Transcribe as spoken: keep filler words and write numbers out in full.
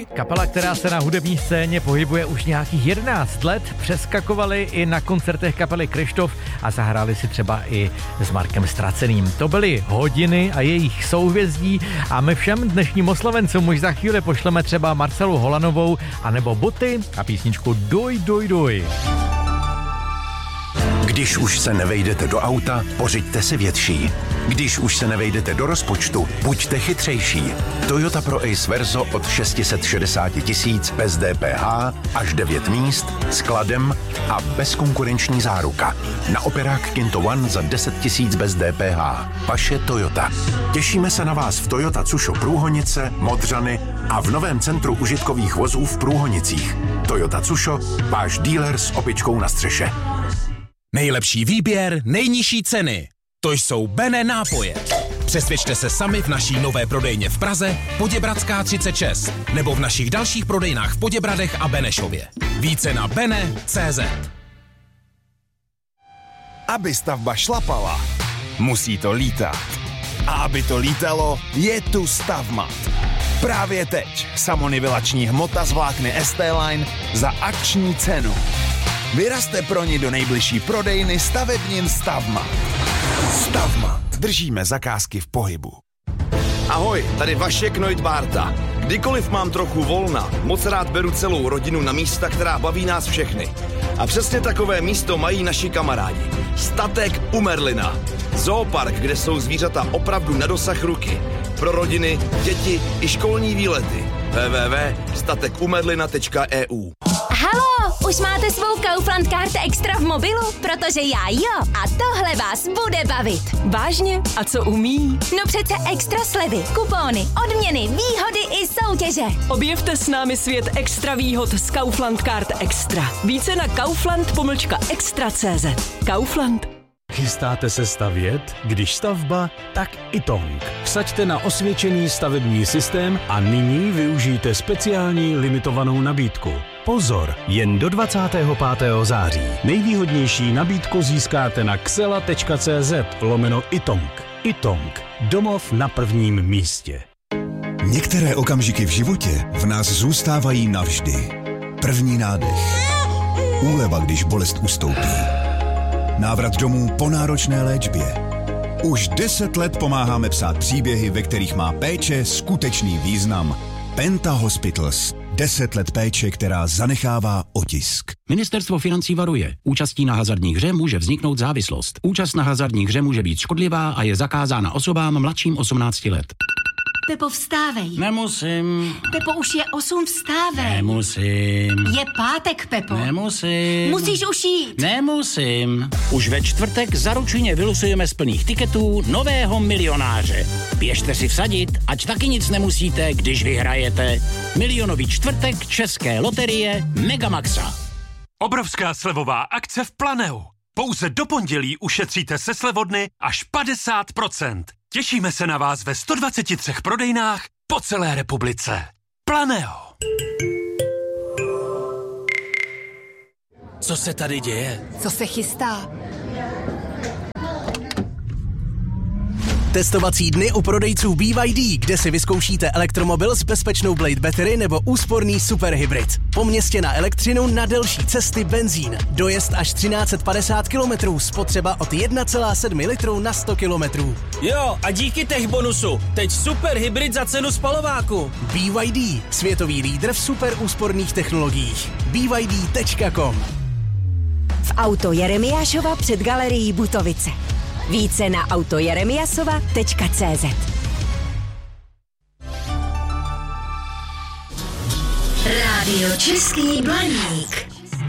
Boty, kapela, která se na hudební scéně pohybuje už nějakých jedenáct let, přeskakovali i na koncertech kapely Kryštof a zahráli si třeba i s Markem Straceným. To byly Hodiny a jejich souhvězdí a my všem dnešním oslovencům už za chvíli pošleme třeba Marcelu Holanovou anebo Boty a písničku Duj, duj, duj. Když už se nevejdete do auta, pořiďte si větší. Když už se nevejdete do rozpočtu, buďte chytřejší. Toyota Pro Ace Verso od šest set šedesát tisíc bez D P H, až devět míst, skladem a bezkonkurenční záruka. Na operák Kinto One za deset tisíc bez D P H. Vaše Toyota. Těšíme se na vás v Toyota Cušo Průhonice, Modřany a v novém centru užitkových vozů v Průhonicích. Toyota Cušo, váš dealer s opičkou na střeše. Nejlepší výběr, nejnižší ceny. To jsou Bene nápoje. Přesvědčte se sami v naší nové prodejně v Praze, Poděbradská třicet šest, nebo v našich dalších prodejnách v Poděbradech a Benešově. Více na bene tečka cé zet. Aby stavba šlapala, musí to lítat. A aby to lítalo, je tu Stavmat. Právě teď samonivelační hmota z vlákny S T-Line za akční cenu. Vyrazte pro ní do nejbližší prodejny stavebnin Stavmat. Stavmat. Držíme zakázky v pohybu. Ahoj, tady Vašek Neudbárta. Kdykoliv mám trochu volna, moc rád beru celou rodinu na místa, která baví nás všechny. A přesně takové místo mají naši kamarádi. Statek u Merlina. Zoopark, kde jsou zvířata opravdu na dosah ruky. Pro rodiny, děti i školní výlety. w w w tečka statek u merlina tečka e u. Halo, už máte svou Kaufland Card Extra v mobilu? Protože já jo. A tohle vás bude bavit. Vážně? A co umí? No přece extra slevy, kupóny, odměny, výhody i soutěže. Objevte s námi svět extra výhod z Kaufland Card Extra. Více na kaufland pomlčka extra tečka cé zet. Kaufland. Chystáte se stavět? Když stavba, tak Itong. Vsaďte na osvědčený stavební systém a nyní využijte speciální limitovanou nabídku. Pozor, jen do dvacátého pátého září. Nejvýhodnější nabídku získáte na xela tečka cé zet lomeno Itong. Itong. Domov na prvním místě. Některé okamžiky v životě v nás zůstávají navždy. První nádech. Úleva, když bolest ustoupí. Návrat domů po náročné léčbě. Už deset let pomáháme psát příběhy, ve kterých má péče skutečný význam. Penta Hospitals. Deset let péče, která zanechává otisk. Ministerstvo financí varuje. Účastí na hazardní hře může vzniknout závislost. Účast na hazardní hře může být škodlivá a je zakázána osobám mladším osmnácti let. Pepo, vstávej. Nemusím. Pepo, už je osm, vstávej. Nemusím. Je pátek, Pepo. Nemusím. Musíš už jít. Nemusím. Už ve čtvrtek zaručeně vylosujeme z plných tiketů nového milionáře. Běžte si vsadit, ať taky nic nemusíte, když vyhrajete. Milionový čtvrtek České loterie Megamaxa. Obrovská slevová akce v Planeu. Pouze do pondělí ušetříte se slevodny až padesát procent. Těšíme se na vás ve sto dvaceti třech prodejnách po celé republice. Planeo. Co se tady děje? Co se chystá? Testovací dny u prodejců B Y D, kde si vyzkoušíte elektromobil s bezpečnou Blade Battery nebo úsporný superhybrid. Po městě na elektřinu, na delší cesty benzín. Dojezd až třináct set padesát kilometrů, spotřeba od jedna celá sedm litru na sto kilometrů. Jo, a díky tech bonusu, teď superhybrid za cenu spalováku. B Y D, světový lídr v super úsporných technologiích. B Y D tečka com. V auto Jeremiášova před galerií Butovice. Více na auto jeremiasova tečka cé zet. Rádio Český Blaník.